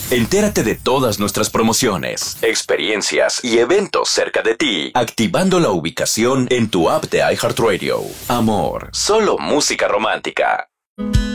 Entérate de todas nuestras promociones, experiencias y eventos cerca de ti, activando la ubicación en tu app de iHeartRadio. Amor, solo música romántica.